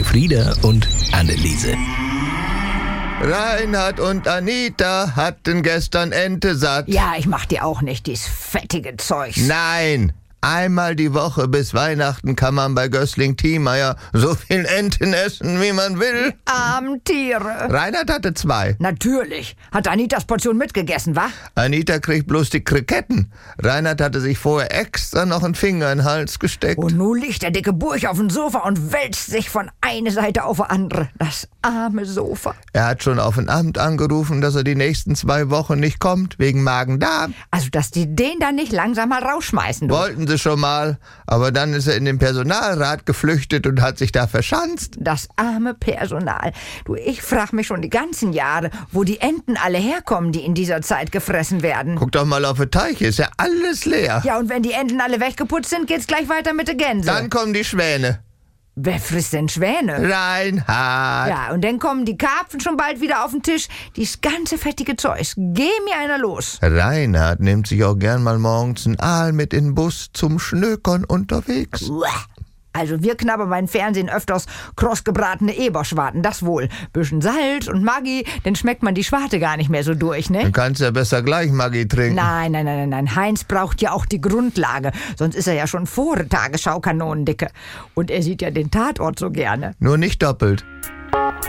Frieda und Anneliese. Reinhard und Anita hatten gestern Ente satt. Ja, ich mach dir auch nicht dies fettige Zeugs. Nein, einmal die Woche bis Weihnachten kann man bei Gößling-Thiemeyer so viel Enten essen, wie man will. Armen Tiere. Reinhard hatte 2. Natürlich. Hat Anitas Portion mitgegessen, wa? Anita kriegt bloß die Kriketten. Reinhard hatte sich vorher extra noch einen Finger in den Hals gesteckt. Und nun liegt der dicke Burch auf dem Sofa und wälzt sich von einer Seite auf die andere. Das arme Sofa. Er hat schon auf ein Amt angerufen, dass er die nächsten 2 Wochen nicht kommt, wegen Magen-Darm. Also, dass die den dann nicht langsam mal rausschmeißen, du. Wollten sie schon mal, aber dann ist er in den Personalrat geflüchtet und hat sich da verschanzt. Das arme Personal. Du, ich frag mich schon die ganzen Jahre, wo die Enten alle herkommen, die in dieser Zeit gefressen werden. Guck doch mal auf die Teiche, ist ja alles leer. Ja, und wenn die Enten alle weggeputzt sind, geht's gleich weiter mit der Gänse. Dann kommen die Schwäne. Wer frisst denn Schwäne? Reinhard. Ja, und dann kommen die Karpfen schon bald wieder auf den Tisch. Dies ganze fettige Zeugs. Geh mir einer los. Reinhard nimmt sich auch gern mal morgens einen Aal mit in den Bus zum Schnökern unterwegs. Uah. Also wir knabbern beim Fernsehen öfters krossgebratene Eberschwarten, das wohl. Bisschen Salz und Maggi, dann schmeckt man die Schwarte gar nicht mehr so durch, ne? Dann kannst du ja besser gleich Maggi trinken. Nein. Heinz braucht ja auch die Grundlage. Sonst ist er ja schon vor der Tagesschau kanonendicke. Und er sieht ja den Tatort so gerne. Nur nicht doppelt.